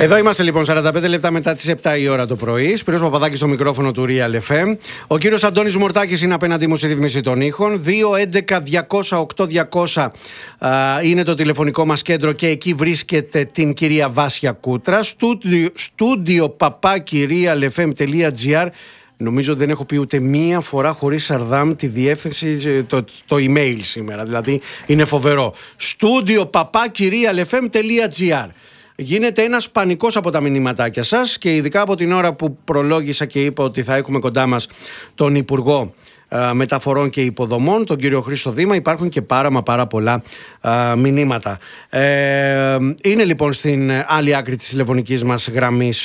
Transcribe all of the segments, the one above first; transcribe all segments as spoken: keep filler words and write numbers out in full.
Εδώ είμαστε λοιπόν σαράντα πέντε λεπτά μετά τις επτά η ώρα το πρωί. Σπύρος Παπαδάκης στο μικρόφωνο του Real εφ εμ. Ο κύριος Αντώνης Μορτάκης είναι απέναντί μου στη ρύθμιση των ήχων. δύο έντεκα διακόσια οκτώ διακόσια είναι το τηλεφωνικό μας κέντρο και εκεί βρίσκεται την κυρία Βάσια Κούτρα. Στούντιο παπάκι real f m τελεία g r. Νομίζω δεν έχω πει ούτε μία φορά χωρίς Σαρδάμ τη διεύθυνση, το, το email σήμερα. Δηλαδή είναι φοβερό. Στούντιο παπάκι real f m τελεία g r. Γίνεται ένας πανικός από τα μηνυματάκια σας και ειδικά από την ώρα που προλόγησα και είπα ότι θα έχουμε κοντά μας τον Υπουργό α, Μεταφορών και Υποδομών, τον κύριο Χρήστο Δήμα. Υπάρχουν και πάρα μα πάρα πολλά α, μηνύματα. Ε, είναι λοιπόν στην άλλη άκρη της τηλεφωνικής μας γραμμής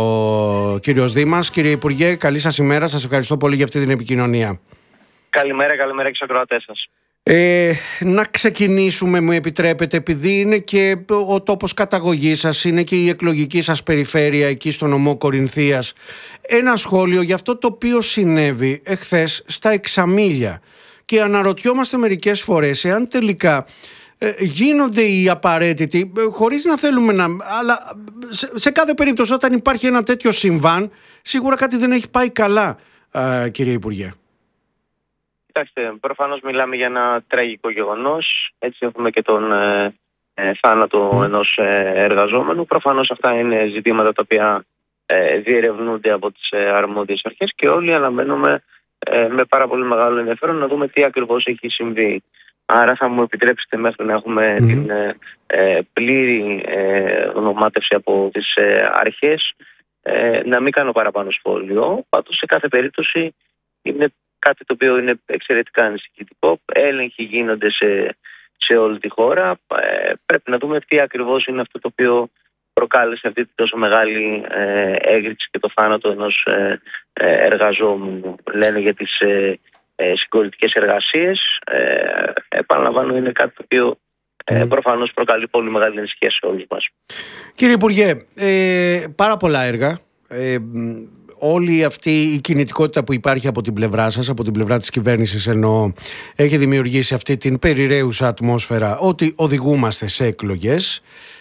ο κύριος Δήμας. Κύριε Υπουργέ, καλή σας ημέρα. Σας ευχαριστώ πολύ για αυτή την επικοινωνία. Καλημέρα, καλημέρα και στους ακροατές σας. Ε, να ξεκινήσουμε, μου επιτρέπετε, επειδή είναι και ο τόπος καταγωγής σας, είναι και η εκλογική σας περιφέρεια εκεί στο νομό Κορινθίας. Ένα σχόλιο για αυτό το οποίο συνέβη εχθές στα Εξαμήλια. Και αναρωτιόμαστε μερικές φορές εάν τελικά ε, γίνονται οι απαραίτητοι, ε, χωρίς να θέλουμε να... Αλλά σε, σε κάθε περίπτωση όταν υπάρχει ένα τέτοιο συμβάν, σίγουρα κάτι δεν έχει πάει καλά, ε, κύριε Υπουργέ. Κοιτάξτε, προφανώς μιλάμε για ένα τραγικό γεγονός. Έτσι έχουμε και τον ε, ε, θάνατο ενός ε, εργαζόμενου. Προφανώς αυτά είναι ζητήματα τα οποία ε, διερευνούνται από τις ε, αρμόδιες αρχές και όλοι αναμένουμε ε, με πάρα πολύ μεγάλο ενδιαφέρον να δούμε τι ακριβώς έχει συμβεί. Άρα θα μου επιτρέψετε μέχρι να έχουμε mm. την ε, ε, πλήρη ε, ονομάτευση από τις ε, αρχές ε, να μην κάνω παραπάνω σχόλιο. Πάντως σε κάθε περίπτωση είναι κάτι το οποίο είναι εξαιρετικά ανησυχητικό. Έλεγχοι γίνονται σε, σε όλη τη χώρα. Ε, πρέπει να δούμε τι ακριβώς είναι αυτό το οποίο προκάλεσε αυτή την τόσο μεγάλη ε, έγκριση και το θάνατο ενός ε, ε, εργαζόμενου. Λένε για τις ε, ε, συγχωρητικές εργασίες. Ε, επαναλαμβάνω, είναι κάτι το οποίο ε, προφανώς προκαλεί πολύ μεγάλη ανησυχία σε όλους μας. Κύριε Υπουργέ, ε, πάρα πολλά έργα. Ε, Όλη αυτή η κινητικότητα που υπάρχει από την πλευρά σας, από την πλευρά της κυβέρνησης εννοώ, έχει δημιουργήσει αυτή την περιραίουσα ατμόσφαιρα ότι οδηγούμαστε σε εκλογές.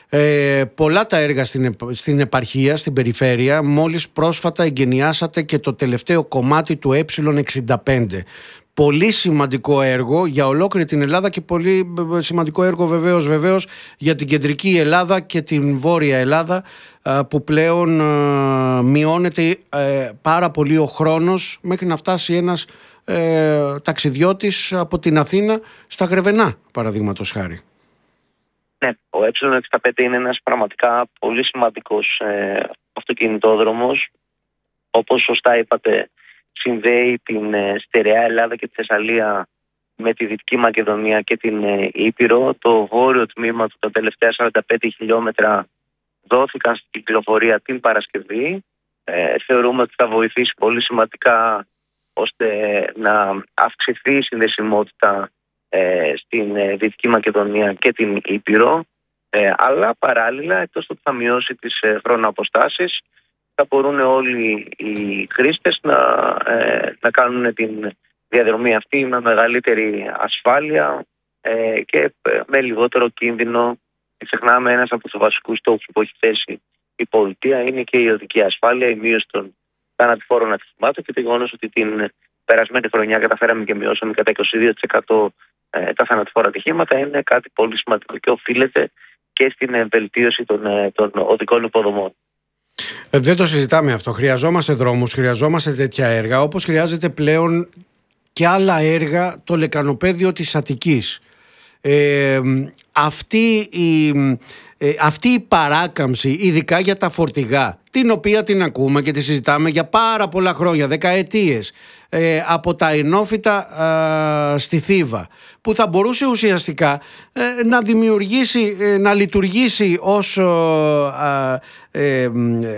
Ε, πολλά τα έργα στην, στην επαρχία, στην περιφέρεια. Μόλις πρόσφατα εγκαινιάσατε και το τελευταίο κομμάτι του ε εξήντα πέντε. Πολύ σημαντικό έργο για ολόκληρη την Ελλάδα και πολύ σημαντικό έργο βεβαίως, βεβαίως για την κεντρική Ελλάδα και την βόρεια Ελλάδα, που πλέον μειώνεται πάρα πολύ ο χρόνος μέχρι να φτάσει ένας ε, ταξιδιώτης από την Αθήνα στα Γρεβενά, παραδείγματος χάρη. Ναι, ο ε εξήντα πέντε είναι ένας πραγματικά πολύ σημαντικός ε, αυτοκινητόδρομος. Όπως σωστά είπατε, συνδέει την ε, στερεά Ελλάδα και τη Θεσσαλία με τη Δυτική Μακεδονία και την ε, Ήπειρο. Το βόρειο τμήμα του, τα τελευταία σαράντα πέντε χιλιόμετρα, δόθηκαν στην κυκλοφορία την Παρασκευή. Ε, θεωρούμε ότι θα βοηθήσει πολύ σημαντικά ώστε να αυξηθεί η συνδεσιμότητα ε, στην ε, Δυτική Μακεδονία και την Ήπειρο. Ε, αλλά παράλληλα, εκτός ότι θα μειώσει τις ε, χρόνοαποστάσεις, θα μπορούν όλοι οι χρήστες να, ε, να κάνουν την διαδρομή αυτή με μεγαλύτερη ασφάλεια ε, και με λιγότερο κίνδυνο. Και ξεχνάμε, ένας από τους βασικούς στόχους που έχει θέσει η πολιτεία είναι και η οδική ασφάλεια, η μείωση των θανατηφόρων ατυχημάτων και το γεγονός ότι την περασμένη χρονιά καταφέραμε και μειώσαμε κατά είκοσι δύο τοις εκατό ε, τα θανατηφόρα ατυχήματα, είναι κάτι πολύ σημαντικό και οφείλεται και στην βελτίωση των, των οδικών υποδομών. Ε, δεν το συζητάμε αυτό. Χρειαζόμαστε δρόμους, χρειαζόμαστε τέτοια έργα, όπως χρειάζεται πλέον και άλλα έργα το λεκανοπέδιο της Αττικής. Ε, αυτή, η, ε, αυτή η παράκαμψη, ειδικά για τα φορτηγά, την οποία την ακούμε και τη συζητάμε για πάρα πολλά χρόνια, δεκαετίες, ε, από τα ενόφυτα ε, στη Θήβα, που θα μπορούσε ουσιαστικά ε, να δημιουργήσει, ε, να λειτουργήσει ως ε, ε, ε,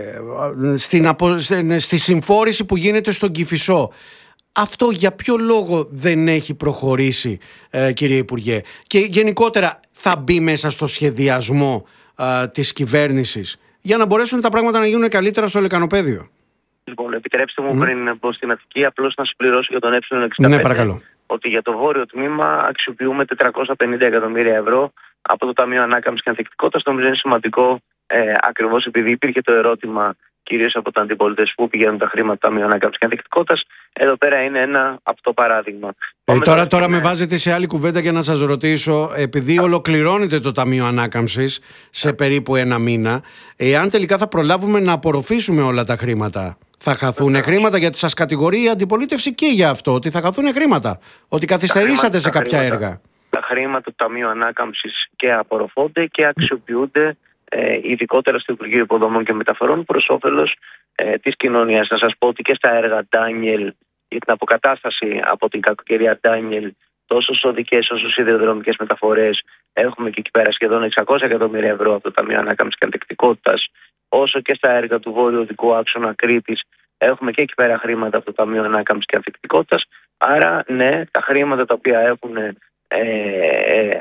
στην απο, στη συμφόρηση που γίνεται στον Κηφισό. Αυτό για ποιο λόγο δεν έχει προχωρήσει, ε, κύριε Υπουργέ? Και γενικότερα θα μπει μέσα στο σχεδιασμό ε, της κυβέρνησης για να μπορέσουν τα πράγματα να γίνουν καλύτερα στο λεκανοπέδιο? Λοιπόν, επιτρέψτε μου mm. πριν πω στην Αττική, απλώς να συμπληρώσω για τον ε εξήντα πέντε. Ναι, παρακαλώ. Ότι για το βόρειο τμήμα αξιοποιούμε τετρακόσια πενήντα εκατομμύρια ευρώ από το Ταμείο Ανάκαμψης και Ανθεκτικότητας. Νομίζω είναι σημαντικό ε, ακριβώς επειδή υπήρχε το ερώτημα κυρίως από τα αντιπολίτες που πηγαίνουν τα χρήματα Ταμείου Ανάκαμψης και Ανθεκτικότητας. Εδώ πέρα είναι ένα αυτό παράδειγμα. Ε, τώρα τώρα με βάζετε σε άλλη κουβέντα για να σας ρωτήσω, επειδή ολοκληρώνεται το Ταμείο Ανάκαμψης σε περίπου ένα μήνα, εάν τελικά θα προλάβουμε να απορροφήσουμε όλα τα χρήματα, θα χαθούν χρήματα? Γιατί σας κατηγορεί η αντιπολίτευση και για αυτό, ότι θα χαθούν χρήματα, ότι καθυστερήσατε σε κάποια χρήματα, έργα. Τα χρήματα του Ταμείου Ανάκαμψης και απορροφώνται και αξιοποιούνται Ε, ειδικότερα στο Υπουργείο Υποδομών και Μεταφορών προς όφελος ε, της κοινωνίας. Να σας πω ότι και στα έργα Ντάνιελ για την αποκατάσταση από την κακοκαιρία Ντάνιελ, τόσο στις οδικές όσο στις ιδεοδρομικές μεταφορές, έχουμε και εκεί πέρα σχεδόν εξακόσια εκατομμύρια ευρώ από το Ταμείο Ανάκαμψης και Ανθεκτικότητας, όσο και στα έργα του Βόρειου Οδικού Άξονα Κρήτης, έχουμε και εκεί πέρα χρήματα από το Ταμείο Ανάκαμψης και Ανθεκτικότητας. Άρα, ναι, τα χρήματα τα οποία έχουν Ε, ε,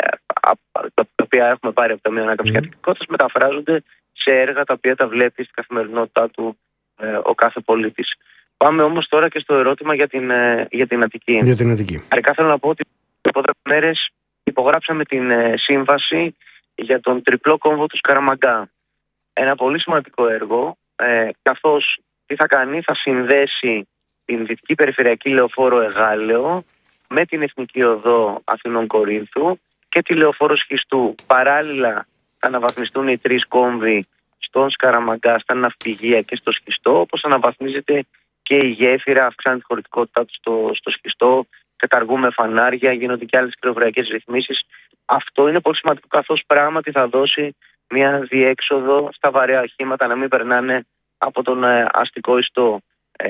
τα οποία έχουμε πάρει από τα Ταμείο Ανάκαμψης και Ανθεκτικότητας μεταφράζονται σε έργα τα οποία τα βλέπει στην καθημερινότητά του ε, ο κάθε πολίτης. Πάμε όμως τώρα και στο ερώτημα για την, ε, για την Αττική. Για την Αττική. Αρχικά θέλω να πω ότι από δέκα μέρες υπογράψαμε την ε, σύμβαση για τον τριπλό κόμβο του Σκαραμαγκά. Ένα πολύ σημαντικό έργο, ε, καθώς τι θα κάνει, θα συνδέσει την Δυτική Περιφερειακή Λεωφόρο Εγάλεο με την Εθνική Οδό Αθηνών Κορίνθου και τη Λεωφόρο Σχιστού. Παράλληλα θα αναβαθμιστούν οι τρεις κόμβοι στον Σκαραμαγκά, στα ναυπηγεία και στο Σχιστό, όπως αναβαθμίζεται και η γέφυρα, αυξάνει τη χωρητικότητά του στο, στο Σχιστό, καταργούμε φανάρια, γίνονται και άλλες πληροφοριακές ρυθμίσεις. Αυτό είναι πολύ σημαντικό, καθώς πράγματι θα δώσει μια διέξοδο στα βαρέα οχήματα να μην περνάνε από τον ε, αστικό ιστό. Ε,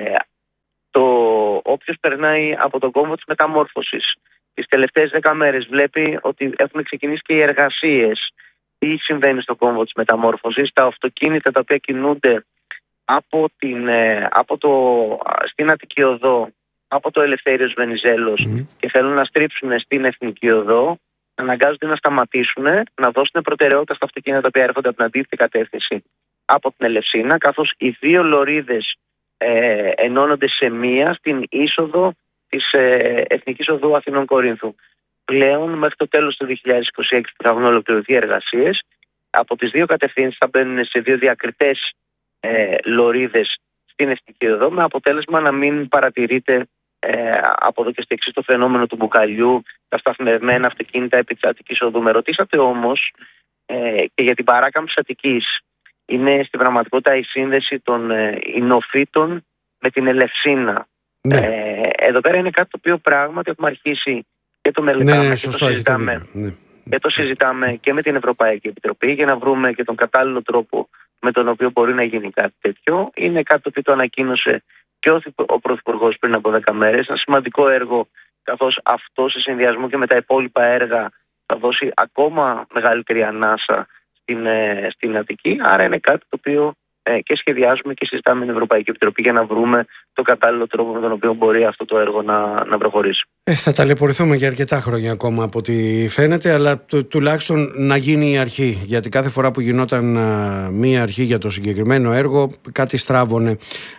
Το όποιος περνάει από τον κόμβο της μεταμόρφωσης τις τελευταίες δέκα μέρες βλέπει ότι έχουν ξεκινήσει και οι εργασίες. Τι συμβαίνει στο κόμβο της μεταμόρφωσης? Τα αυτοκίνητα τα οποία κινούνται από την, από το, στην Αττική Οδό, από το Ελευθέριος Βενιζέλος mm. και θέλουν να στρίψουν στην Εθνική Οδό, αναγκάζονται να σταματήσουν, να δώσουν προτεραιότητα στα αυτοκίνητα τα οποία έρχονται από την αντίθετη κατεύθυνση από την Ελευσίνα, καθώς οι δύο λωρίδες Ε, ενώνονται σε μία στην είσοδο της ε, Εθνικής Οδού Αθηνών Κορίνθου. Πλέον μέχρι το τέλος του δύο χιλιάδες είκοσι έξι που θα έχουν ολοκληρωθεί εργασίες, από τις δύο κατευθύνσεις θα μπαίνουν σε δύο διακριτές ε, λωρίδες στην Εθνική Οδό, με αποτέλεσμα να μην παρατηρείται ε, από εδώ και στο εξής το φαινόμενο του μπουκαλιού, τα σταθμευμένα αυτοκίνητα επί της Αττικής Οδού. Με ρωτήσατε όμως ε, και για την παράκαμψη Αττικής. Είναι στην πραγματικότητα η σύνδεση των ε, Ινοφύτων με την Ελευσίνα. Ναι. Ε, εδώ πέρα είναι κάτι το οποίο πράγματι έχουμε αρχίσει και το μελετάμε, ναι, ναι, και, το συζητάμε, ναι. και το συζητάμε και με την Ευρωπαϊκή Επιτροπή για να βρούμε και τον κατάλληλο τρόπο με τον οποίο μπορεί να γίνει κάτι τέτοιο. Είναι κάτι το οποίο το ανακοίνωσε και ο, ο Πρωθυπουργός πριν από δέκα μέρες. Ένα σημαντικό έργο, καθώς αυτό σε συνδυασμό και με τα υπόλοιπα έργα θα δώσει ακόμα μεγαλύτερη ανάσα Στην, στην Αττική, άρα είναι κάτι το οποίο ε, και σχεδιάζουμε και συζητάμε με την Ευρωπαϊκή Επιτροπή για να βρούμε το κατάλληλο τρόπο με τον οποίο μπορεί αυτό το έργο να, να προχωρήσει. Ε, θα ταλαιπωρηθούμε για αρκετά χρόνια ακόμα από ό,τι φαίνεται, αλλά του, τουλάχιστον να γίνει η αρχή. Γιατί κάθε φορά που γινόταν α, μία αρχή για το συγκεκριμένο έργο, κάτι στράβωνε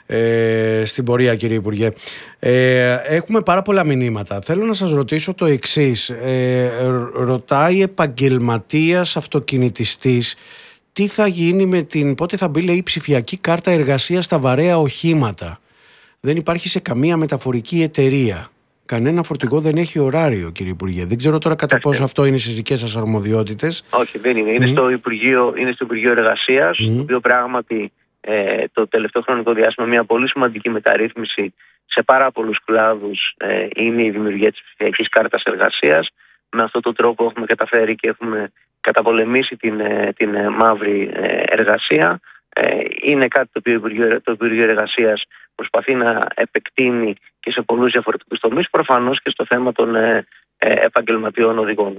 ε, στην πορεία, κύριε Υπουργέ. Ε, έχουμε πάρα πολλά μηνύματα. Θέλω να σας ρωτήσω το εξής. Ε, ρωτάει επαγγελματίας αυτοκινητιστής τι θα γίνει με την, πότε θα μπει, λέει, η ψηφιακή κάρτα εργασίας στα βαρέα οχήματα. Δεν υπάρχει σε καμία μεταφορική εταιρεία. Κανένα φορτηγό δεν έχει ωράριο, κύριε Υπουργέ. Δεν ξέρω τώρα κατά πόσο αυτό είναι στις δικές σας αρμοδιότητες. Όχι, δεν είναι. Είναι, mm. στο, Υπουργείο, είναι στο Υπουργείο Εργασίας, mm. το οποίο πράγματι ε, το τελευταίο χρονικό διάστημα μια πολύ σημαντική μεταρρύθμιση σε πάρα πολλούς κλάδους ε, είναι η δημιουργία της ψηφιακής κάρτας εργασίας. Με αυτόν τον τρόπο έχουμε καταφέρει και έχουμε καταπολεμήσει την, την μαύρη εργασία. Είναι κάτι το οποίο το Υπουργείο Εργασίας προσπαθεί να επεκτείνει και σε πολλούς διαφορετικούς τομείς, προφανώς και στο θέμα των επαγγελματιών οδηγών.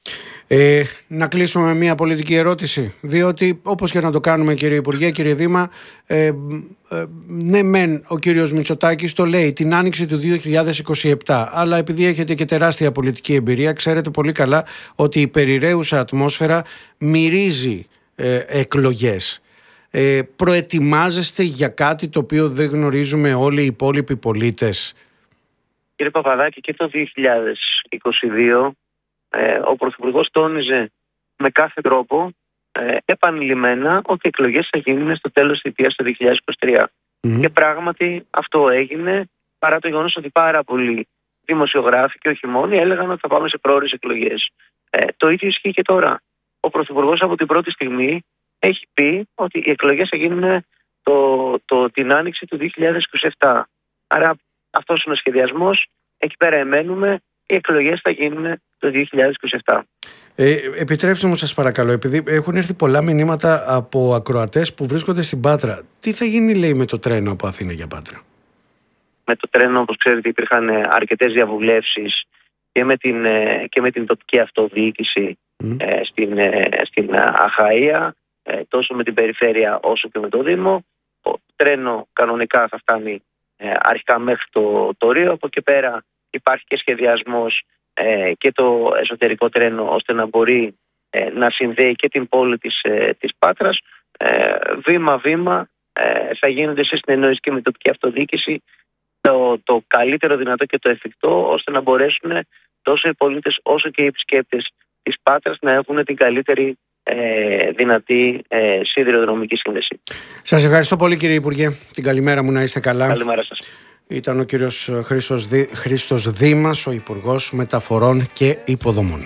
Ε, να κλείσουμε με μια πολιτική ερώτηση, διότι όπως και να το κάνουμε, κύριε Υπουργέ, κύριε Δήμα, ε, ε, ναι μεν ο κύριος Μητσοτάκης το λέει την άνοιξη του δύο χιλιάδες είκοσι επτά, αλλά επειδή έχετε και τεράστια πολιτική εμπειρία, ξέρετε πολύ καλά ότι η περιραίουσα ατμόσφαιρα μυρίζει ε, εκλογές. Ε, προετοιμάζεστε για κάτι το οποίο δεν γνωρίζουμε όλοι οι υπόλοιποι πολίτες? Κύριε Παπαδάκη, και το δύο χιλιάδες είκοσι δύο Ε, ο Πρωθυπουργός τόνιζε με κάθε τρόπο ε, επανειλημμένα ότι οι εκλογές θα γίνουν στο τέλος της θητείας το δύο χιλιάδες είκοσι τρία. Mm-hmm. Και πράγματι αυτό έγινε, παρά το γεγονός ότι πάρα πολλοί δημοσιογράφοι και όχι μόνοι έλεγαν ότι θα πάμε σε πρόορες εκλογές. Ε, το ίδιο ισχύει και τώρα. Ο Πρωθυπουργός από την πρώτη στιγμή έχει πει ότι οι εκλογές θα γίνουν το, το, την άνοιξη του δύο χιλιάδες είκοσι επτά. Άρα αυτός είναι ο σχεδιασμός. Εκεί πέρα εμένουμε. Οι εκλογές θα γίνουν το δύο χιλιάδες είκοσι επτά. Ε, επιτρέψτε μου σας παρακαλώ, επειδή έχουν έρθει πολλά μηνύματα από ακροατές που βρίσκονται στην Πάτρα. Τι θα γίνει, λέει, με το τρένο από Αθήνα για Πάτρα? Με το τρένο, όπως ξέρετε, υπήρχαν αρκετές διαβουλεύσεις και με την, και με την τοπική αυτοδιοίκηση mm. ε, στην, ε, στην Αχαΐα, ε, τόσο με την περιφέρεια όσο και με το Δήμο. Το τρένο κανονικά θα φτάνει ε, αρχικά μέχρι το, το Ρίο. Από εκεί πέρα υπάρχει και σχεδιασμός ε, και το εσωτερικό τρένο ώστε να μπορεί ε, να συνδέει και την πόλη της, ε, της Πάτρας. Ε, βήμα-βήμα ε, θα γίνονται σε συνεννόηση και με την τοπική αυτοδιοίκηση το, το καλύτερο δυνατό και το εφικτό, ώστε να μπορέσουν τόσο οι πολίτες όσο και οι επισκέπτες της Πάτρας να έχουν την καλύτερη ε, δυνατή ε, σιδηροδρομική σύνδεση. Σας ευχαριστώ πολύ, κύριε Υπουργέ. Την καλημέρα μου, να είστε καλά. Καλημέρα σας. Ήταν ο κύριος Χρήστος, Δή, Χρήστος Δήμας, ο Υπουργός Μεταφορών και Υποδομών.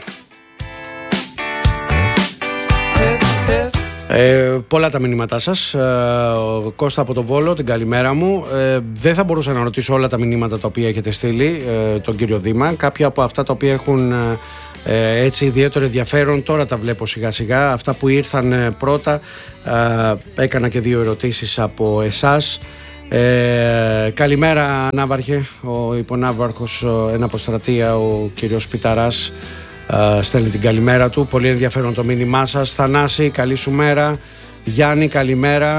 Ε, πολλά τα μηνύματά σας. ε, Κώστα από το Βόλο, την καλημέρα μου. ε, Δεν θα μπορούσα να ρωτήσω όλα τα μηνύματα τα οποία έχετε στείλει ε, τον κύριο Δήμα. Κάποια από αυτά τα οποία έχουν ε, έτσι ιδιαίτερο ενδιαφέρον, τώρα τα βλέπω σιγά σιγά. Αυτά που ήρθαν ε, πρώτα, ε, έκανα και δύο ερωτήσεις από εσάς. Ε, καλημέρα, Ναύαρχε. Ο υποναύαρχος εν αποστρατεία, ο κύριος Πιταράς, Uh, στέλνει την καλημέρα του. Πολύ ενδιαφέρον το μήνυμά σας. Θανάση, καλή σου μέρα. Γιάννη, καλημέρα.